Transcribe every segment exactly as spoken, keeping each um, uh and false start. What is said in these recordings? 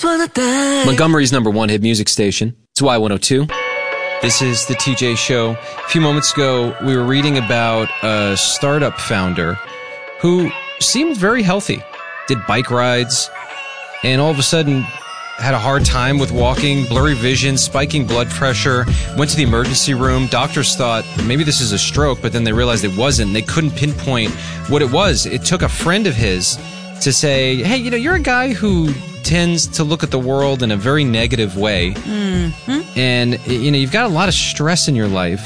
just wanna die. Montgomery's number one hit music station. It's Y one oh two. This is the T J Show. A few moments ago, we were reading about a startup founder who seemed very healthy, did bike rides, and all of a sudden had a hard time with walking, blurry vision, spiking blood pressure, went to the emergency room. Doctors thought maybe this is a stroke, but then they realized it wasn't. They couldn't pinpoint what it was. It took a friend of his to say, hey, you know, you're a guy who tends to look at the world in a very negative way. Mm-hmm. And, you know, you've got a lot of stress in your life.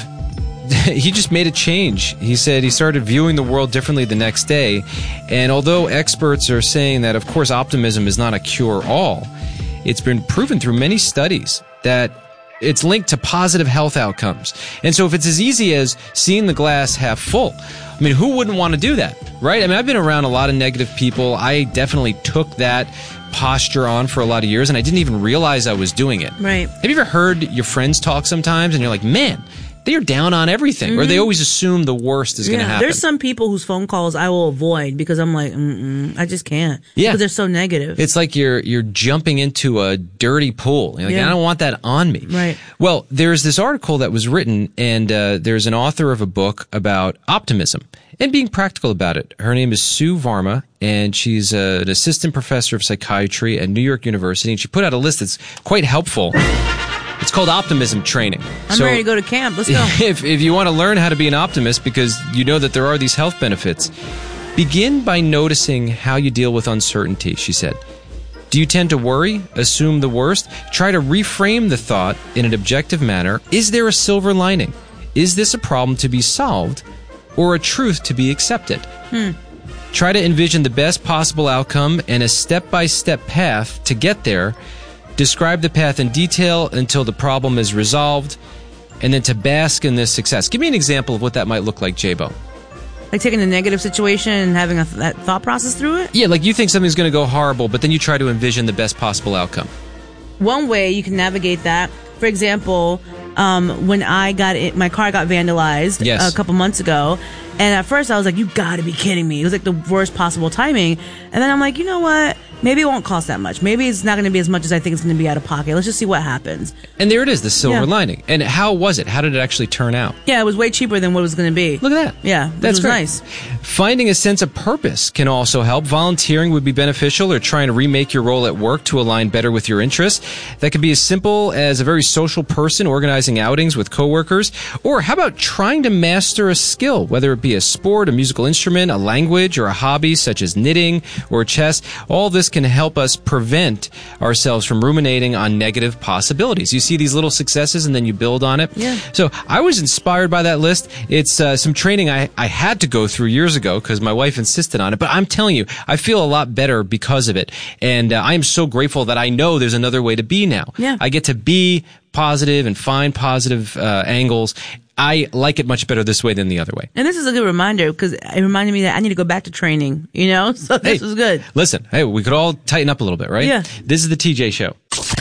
He just made a change. He said he started viewing the world differently the next day. And although experts are saying that, of course, optimism is not a cure-all, it's been proven through many studies that it's linked to positive health outcomes. And so if it's as easy as seeing the glass half full, I mean, who wouldn't want to do that, right? I mean, I've been around a lot of negative people. I definitely took that posture on for a lot of years, and I didn't even realize I was doing it. Right. Have you ever heard your friends talk sometimes, and you're like, man, they're down on everything, mm-hmm. or they always assume the worst is yeah, going to happen? There's some people whose phone calls I will avoid because I'm like, mm-mm, I just can't. Yeah. Because they're so negative. It's like you're you're jumping into a dirty pool. You're like, yeah. I don't want that on me. Right. Well, there's this article that was written, and uh, there's an author of a book about optimism and being practical about it. Her name is Sue Varma, and she's uh, an assistant professor of psychiatry at New York University, and she put out a list that's quite helpful. It's called Optimism Training. I'm so, ready to go to camp. Let's go. If, if you want to learn how to be an optimist because you know that there are these health benefits, begin by noticing how you deal with uncertainty, she said. Do you tend to worry, assume the worst? Try to reframe the thought in an objective manner. Is there a silver lining? Is this a problem to be solved or a truth to be accepted? Hmm. Try to envision the best possible outcome and a step-by-step path to get there. Describe the path in detail until the problem is resolved, and then to bask in this success. Give me an example of what that might look like, J-Bo. Like taking a negative situation and having a th- that thought process through it? Yeah, like you think something's going to go horrible, but then you try to envision the best possible outcome. One way you can navigate that, for example, um, when I got it, my car got vandalized yes. a couple months ago, and at first I was like, you gotta be kidding me. It was like the worst possible timing. And then I'm like, you know what? Maybe it won't cost that much. Maybe it's not going to be as much as I think it's going to be out of pocket. Let's just see what happens. And there it is, the silver yeah. lining. And how was it? How did it actually turn out? Yeah, it was way cheaper than what it was going to be. Look at that. Yeah, that's was great. nice. Finding a sense of purpose can also help. Volunteering would be beneficial, or trying to remake your role at work to align better with your interests. That could be as simple as a very social person organizing outings with coworkers. Or how about trying to master a skill, whether it be a sport, a musical instrument, a language, or a hobby such as knitting or chess. All this can help us prevent ourselves from ruminating on negative possibilities. You see these little successes and then you build on it. Yeah. So I was inspired by that list. It's uh, some training I, I had to go through years ago because my wife insisted on it. But I'm telling you, I feel a lot better because of it. And uh, I am so grateful that I know there's another way to be now. Yeah. I get to be positive and find positive uh, angles. I like it much better this way than the other way. And this is a good reminder because it reminded me that I need to go back to training, you know? So this hey, was good. Listen, hey, we could all tighten up a little bit, right? Yeah. This is the T J Show.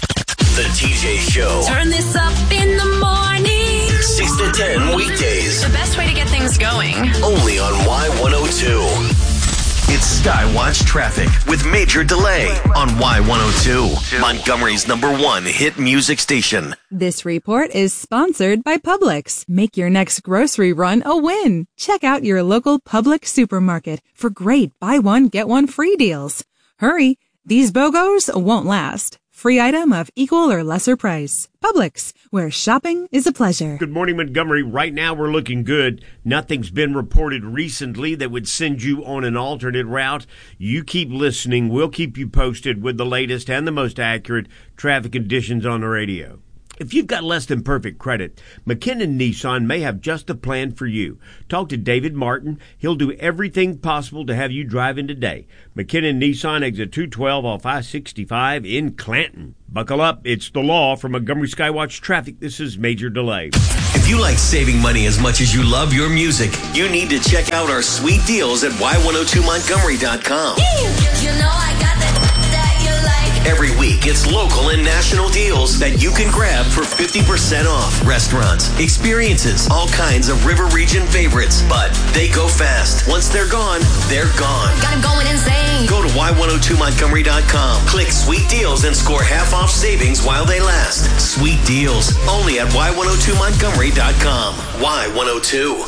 The T J Show. Turn this up in the morning. six to ten weekdays. The best way to get things going. Only on Y one oh two. It's Skywatch Traffic with Major Delay on Y one oh two, Montgomery's number one hit music station. This report is sponsored by Publix. Make your next grocery run a win. Check out your local Publix supermarket for great buy one, get one free deals. Hurry, these B O G Os won't last. Free item of equal or lesser price. Publix, where shopping is a pleasure. Good morning, Montgomery. Right now we're looking good. Nothing's been reported recently that would send you on an alternate route. You keep listening. We'll keep you posted with the latest and the most accurate traffic conditions on the radio. If you've got less than perfect credit, McKinnon Nissan may have just the plan for you. Talk to David Martin. He'll do everything possible to have you driving today. McKinnon Nissan, exit two twelve off I sixty-five in Clanton. Buckle up. It's the law from Montgomery Skywatch Traffic. This is Major Delay. If you like saving money as much as you love your music, you need to check out our sweet deals at Y one oh two Montgomery dot com. You know I got that that you like. Every week, it's local and national deals that you can grab for fifty percent off. Restaurants, experiences, all kinds of River Region favorites. But they go fast. Once they're gone, they're gone. Got him going insane. Go to Y one oh two Montgomery dot com. Click Sweet Deals and score half off savings while they last. Sweet Deals, only at Y one oh two Montgomery dot com. Y one oh two.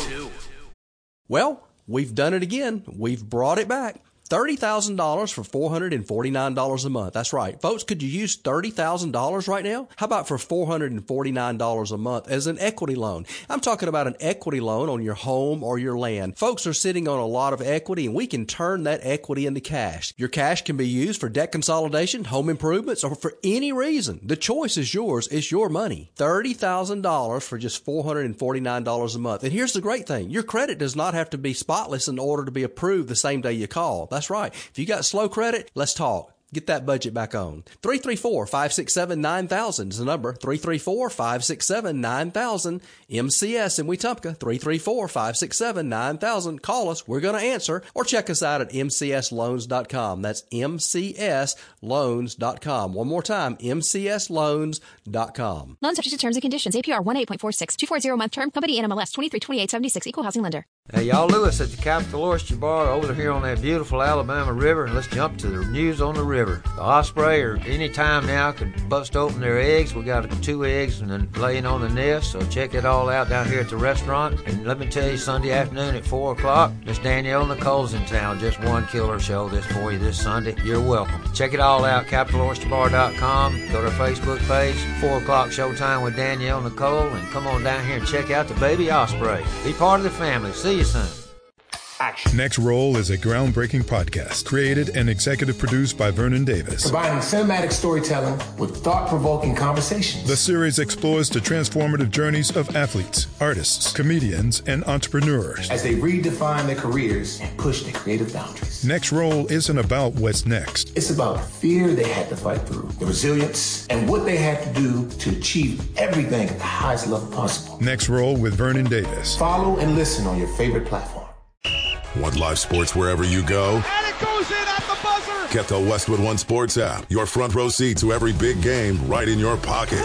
Well, we've done it again. We've brought it back. thirty thousand dollars for four hundred forty-nine dollars a month. That's right. Folks, could you use thirty thousand dollars right now? How about for four hundred forty-nine dollars a month as an equity loan? I'm talking about an equity loan on your home or your land. Folks are sitting on a lot of equity, and we can turn that equity into cash. Your cash can be used for debt consolidation, home improvements, or for any reason. The choice is yours. It's your money. thirty thousand dollars for just four hundred forty-nine dollars a month. And here's the great thing. Your credit does not have to be spotless in order to be approved the same day you call. That's right. If you got slow credit, let's talk. Get that budget back on. three three four, five six seven, nine thousand is the number. three three four, five six seven, nine thousand. M C S in Wetumpka. three three four, five six seven, nine thousand. Call us. We're going to answer. Or check us out at M C S loans dot com. That's M C S loans dot com. One more time, M C S loans dot com. Loan subject to terms and conditions. A P R one eight point four six. two forty month term. Company N M L S twenty-three twenty-eight seventy-six. Equal housing lender. Hey, y'all, Lewis at the Capital Oyster Bar over here on that beautiful Alabama River. Let's jump to the news on the river. The osprey, or any time now, could bust open their eggs. We got two eggs and then laying on the nest, so check it all out down here at the restaurant. And let me tell you, Sunday afternoon at four o'clock, Miss Danielle Nicole's in town. Just one killer show this for you this Sunday. You're welcome. Check it all out, capital oyster bar dot com. Go to our Facebook page, four o'clock showtime with Danielle Nicole, and come on down here and check out the baby osprey. Be part of the family. See you soon. Action. Next Roll is a groundbreaking podcast created and executive produced by Vernon Davis. Combining cinematic storytelling with thought-provoking conversations. The series explores the transformative journeys of athletes, artists, comedians, and entrepreneurs as they redefine their careers and push their creative boundaries. Next Roll isn't about what's next. It's about the fear they had to fight through, the resilience, and what they had to do to achieve everything at the highest level possible. Next Roll with Vernon Davis. Follow and listen on your favorite platform. Want live sports wherever you go? And it goes in at the buzzer! Get the Westwood One Sports app. Your front row seat to every big game right in your pocket.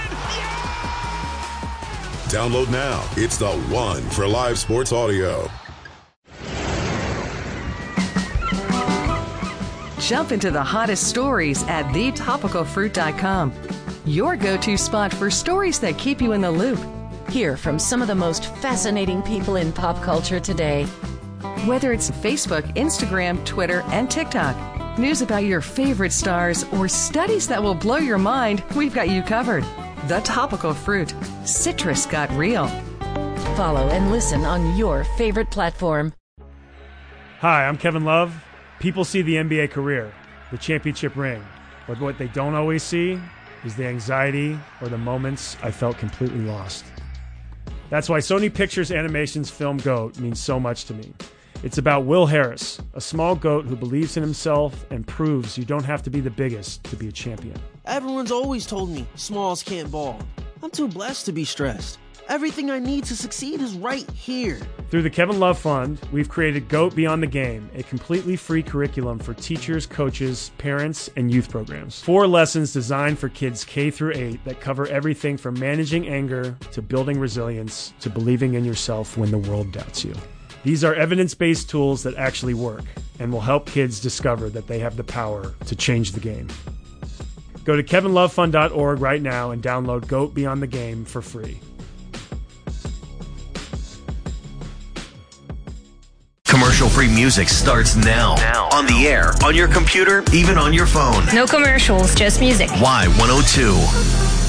Download now. It's the one for live sports audio. Jump into the hottest stories at the topical fruit dot com. Your go-to spot for stories that keep you in the loop. Hear from some of the most fascinating people in pop culture today. Whether it's Facebook, Instagram, Twitter, and TikTok, news about your favorite stars, or studies that will blow your mind, we've got you covered. The Topical Fruit. Citrus got real. Follow and listen on your favorite platform. Hi, I'm Kevin Love. People see the N B A career, the championship ring, but what they don't always see is the anxiety or the moments I felt completely lost. That's why Sony Pictures Animation's film GOAT means so much to me. It's about Will Harris, a small goat who believes in himself and proves you don't have to be the biggest to be a champion. Everyone's always told me smalls can't ball. I'm too blessed to be stressed. Everything I need to succeed is right here. Through the Kevin Love Fund, we've created GOAT Beyond the Game, a completely free curriculum for teachers, coaches, parents, and youth programs. Four lessons designed for kids K through eight that cover everything from managing anger to building resilience to believing in yourself when the world doubts you. These are evidence-based tools that actually work and will help kids discover that they have the power to change the game. Go to kevin love fund dot org right now and download GOAT Beyond the Game for free. Commercial-free music starts now. now. On the air, on your computer, even on your phone. No commercials, just music. Y one oh two.